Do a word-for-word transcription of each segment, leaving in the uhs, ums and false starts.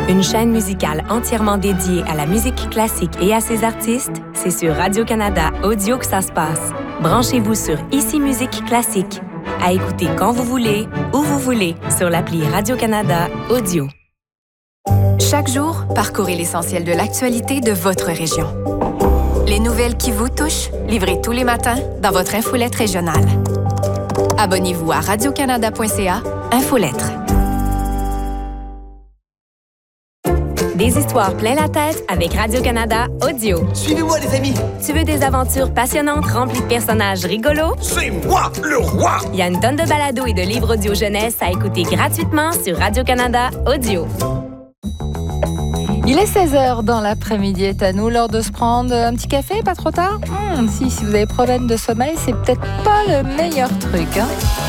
Une chaîne musicale entièrement dédiée à la musique classique et à ses artistes, c'est sur Radio-Canada Audio que ça se passe. Branchez-vous sur Ici Musique Classique. À écouter quand vous voulez, où vous voulez, sur l'appli Radio-Canada Audio. Chaque jour, parcourez l'essentiel de l'actualité de votre région. Les nouvelles qui vous touchent, livrées tous les matins dans votre infolette régionale. Abonnez-vous à radio-canada point c a, Infolettre. Des histoires plein la tête avec Radio-Canada Audio. Suivez-moi, les amis! Tu veux des aventures passionnantes remplies de personnages rigolos? C'est moi, le roi! Il y a une tonne de balados et de livres audio jeunesse à écouter gratuitement sur Radio-Canada Audio. Il est seize heures dans l'après-midi, est à nous l'heure de se prendre un petit café, pas trop tard? Hum, si, si vous avez problème de sommeil, c'est peut-être pas le meilleur truc, hein?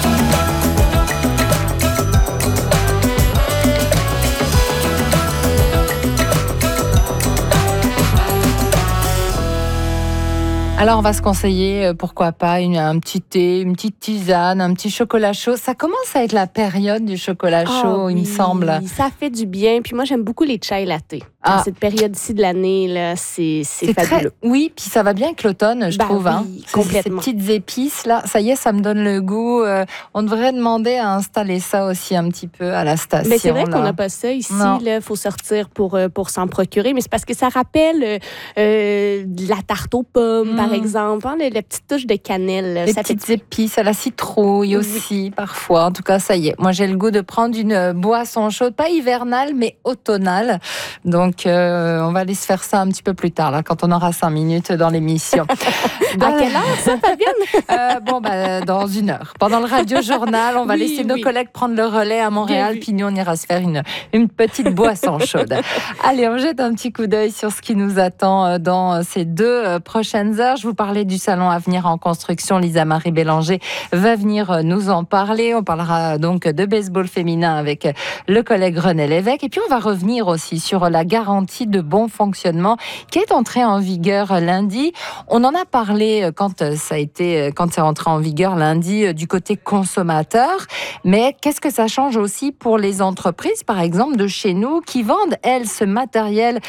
Alors, on va se conseiller, pourquoi pas, une, un petit thé, une petite tisane, un petit chocolat chaud. Ça commence à être la période du chocolat chaud, oh, il oui, me semble. Ça fait du bien. Puis moi, j'aime beaucoup les chai latte. Ah. Dans cette période-ci de l'année, là, c'est, c'est, c'est fabuleux. Très, oui, puis ça va bien avec l'automne, je bah, trouve. Oui, hein. complètement. Ces petites épices, là, ça y est, ça me donne le goût. Euh, on devrait demander à installer ça aussi un petit peu à la station. Mais c'est vrai là. qu'on n'a pas ça ici. Il faut sortir pour, pour s'en procurer. Mais c'est parce que ça rappelle euh, la tarte aux pommes, mmh. par exemple. Hein, la petite touche de cannelle. Les ça petites fait... épices à la citrouille oui. aussi, parfois. En tout cas, ça y est. Moi, j'ai le goût de prendre une boisson chaude, pas hivernale, mais automnale. Donc, euh, on va aller se faire ça un petit peu plus tard, là, quand on aura cinq minutes dans l'émission. Dans... À quelle heure, ça, Fabienne? euh, Bon, bah, dans une heure. Pendant le radio-journal, on va oui, laisser nos oui. collègues prendre le relais à Montréal, puis nous, on ira se faire une, une petite boisson chaude. Allez, on jette un petit coup d'œil sur ce qui nous attend dans ces deux prochaines heures. Je vous parlais du salon Avenir en construction. Lisa-Marie Bélanger va venir nous en parler. On parlera donc de baseball féminin avec le collègue René Lévesque. Et puis, on va revenir aussi sur la garantie de bon fonctionnement qui est entrée en vigueur lundi. On en a parlé quand ça a été, quand c'est entré en vigueur lundi du côté consommateur. Mais qu'est-ce que ça change aussi pour les entreprises, par exemple, de chez nous, qui vendent, elles, ce matériel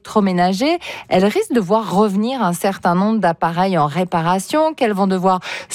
électroménager? Elles risquent de voir revenir un certain nombre d'appareils en réparation, qu'elles vont devoir